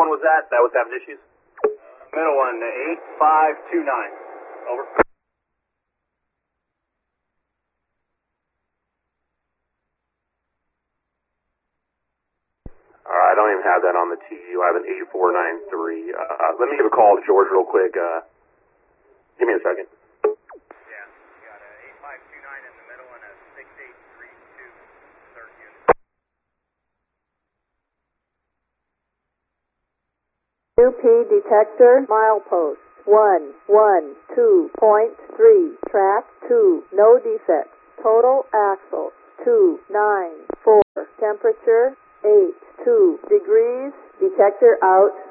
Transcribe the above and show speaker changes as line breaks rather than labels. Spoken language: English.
one was that was having issues?
Middle one, 8529. Over.
I don't even have that on the TU. I have an 8493. Let me give a call to George real quick. Give me a second.
Yeah, you got a 8529 in the middle and a 6832 third unit.
UP detector milepost 112.3 track 2 no defects total axle 294 temperature 82 degrees detector out